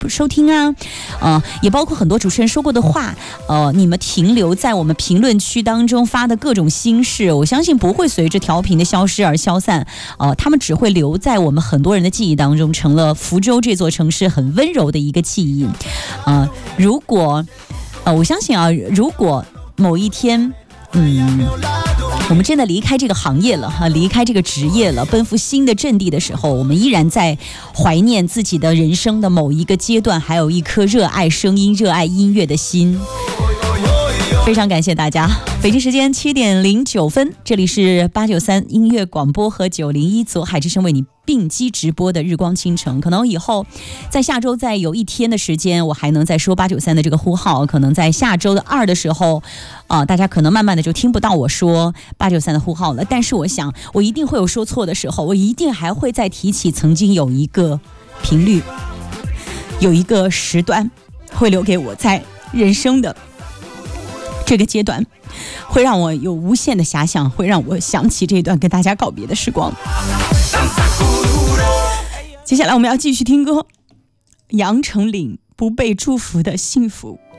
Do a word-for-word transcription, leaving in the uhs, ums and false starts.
收听啊，呃，也包括很多主持人说过的话，呃，你们停留在我们评论区当中发的各种心事，我相信不会随着调频的消失而消散，呃，他们只会留在我们很多人的记忆当中，成了福州这座城市很温柔的一个记忆。呃，如果，呃，我相信啊，如果某一天，嗯。我们真的离开这个行业了哈，离开这个职业了，奔赴新的阵地的时候，我们依然在怀念自己的人生的某一个阶段，还有一颗热爱声音、热爱音乐的心。非常感谢大家。北京时间七点零九分，这里是八九三音乐广播和九零一左海之声为你并机直播的日光倾城。可能以后在下周再有一天的时间，我还能再说八九三的这个呼号。可能在下周的二的时候，啊、呃，大家可能慢慢的就听不到我说八九三的呼号了。但是我想，我一定会有说错的时候，我一定还会再提起曾经有一个频率，有一个时段，会留给我在人生的这个阶段，会让我有无限的遐想，会让我想起这段跟大家告别的时光。接下来我们要继续听歌，杨丞琳不被祝福的幸福。